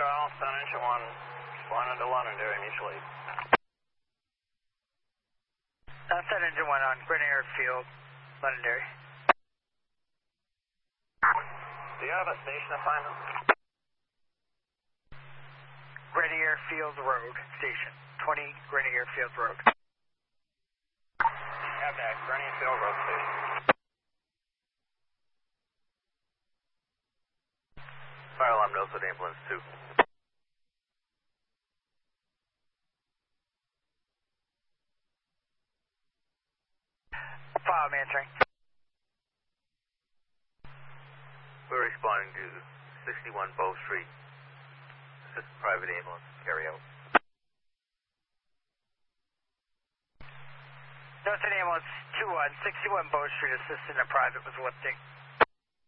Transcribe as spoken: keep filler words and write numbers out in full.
well, Sun Engine one, responding to Londonderry, mutual aid. Uh, Sun Engine one on Grenier Airfield, Londonderry. Do you have a station assignment? Grenier Airfield Road Station, twenty Grenier Airfield Road. Have that, Grenier Airfield Road Station. Fire alarm notes with ambulance two. File, I'm answering. We're responding to sixty-one Bow Street. This is private ambulance, carry out. Northern Ambulance two one, sixty-one Bow Street, assisting a private with lifting.